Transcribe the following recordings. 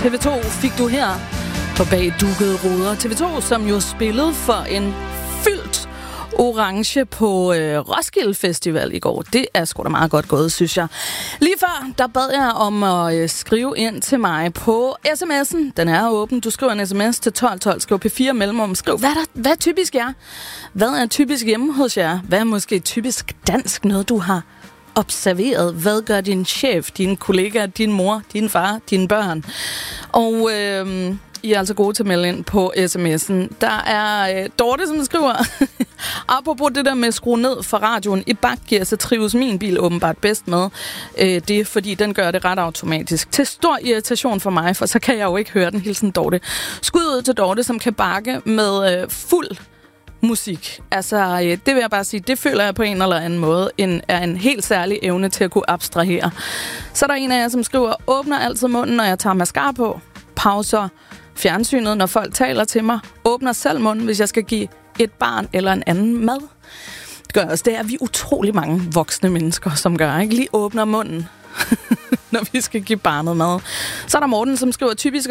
TV2 fik du her på Bag Dukkede Ruder. TV2, som jo spillede for en fyldt orange på Roskilde Festival i går. Det er sgu da meget godt gået, synes jeg. Lige før, der bad jeg om at skrive ind til mig på sms'en. Den er åben. Du skriver en sms til 1212. Skriv P4 mellemrum. Skriv, hvad er typisk jer? Hvad er typisk hjemme hos jer? Hvad er måske typisk dansk? Noget, du har observeret. Hvad gør din chef, dine kollegaer, din mor, din far, dine børn? Og I er altså gode til at melde ind på sms'en. Der er Dorte, som skriver, apropos det der med at skrue ned for radioen i bakgear, så trives min bil åbenbart bedst med det, fordi den gør det ret automatisk. Til stor irritation for mig, for så kan jeg jo ikke høre den. Hilsen Dorte. Skud ud til Dorte, som kan bakke med fuld musik. Altså, det vil jeg bare sige, det føler jeg på en eller anden måde er en helt særlig evne til at kunne abstrahere. Så er der en af jer, som skriver, åbner altid munden, når jeg tager mascara på, pauser fjernsynet, når folk taler til mig, åbner selv munden, hvis jeg skal give et barn eller en anden mad. Det gør også, det er vi utrolig mange voksne mennesker, som gør, ikke? Lige åbner munden, når vi skal give barnet mad. Så er der Morten, som skriver, typisk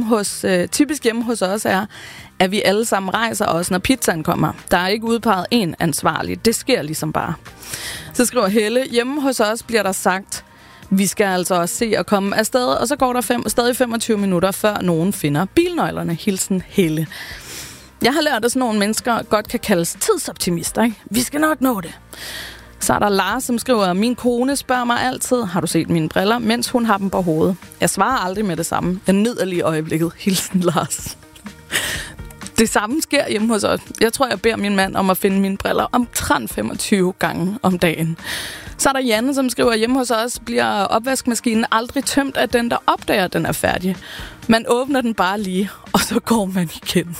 hjemme hos os er, at vi alle sammen rejser os, når pizzaen kommer. Der er ikke udpeget en ansvarlig. Det sker ligesom bare. Så skriver Helle, hjemme hos os bliver der sagt, vi skal altså også se at komme afsted, og så går der stadig 25 minutter, før nogen finder bilnøglerne. Hilsen Helle. Jeg har lært, at sådan nogle mennesker godt kan kaldes tidsoptimister, ikke? Vi skal nok nå det. Så er der Lars, som skriver, min kone spørger mig altid, har du set mine briller, mens hun har dem på hovedet. Jeg svarer aldrig med det samme. Jeg nyder lige øjeblikket. Hilsen Lars. Det samme sker hjemme hos os. Jeg tror, jeg beder min mand om at finde mine briller omtrent 25 gange om dagen. Så er der Janne, som skriver, hjemme hos os bliver opvaskemaskinen aldrig tømt af den, der opdager, at den er færdig. Man åbner den bare lige, og så går man igen.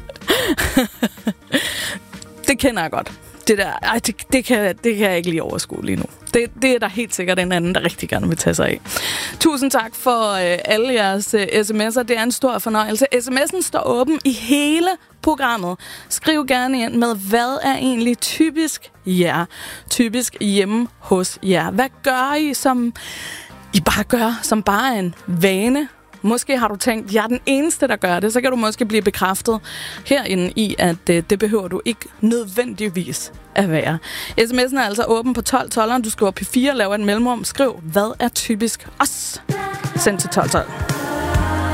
Det kender jeg godt. Det der, det kan jeg ikke lige overskue lige nu. Det er der helt sikkert en anden, der rigtig gerne vil tage sig af. Tusind tak for alle jeres sms'er. Det er en stor fornøjelse. SMS'en står åben i hele programmet. Skriv gerne ind med, hvad er egentlig typisk jer? Typisk hjemme hos jer. Hvad gør I, som I bare gør, som bare er en vane? Måske har du tænkt, jeg er den eneste, der gør det. Så kan du måske blive bekræftet herinde i, at det behøver du ikke nødvendigvis at være. SMS'en er altså åben på 1212. Du skriver P4, laver en mellemrum. Skriv, hvad er typisk os? Send til 1212.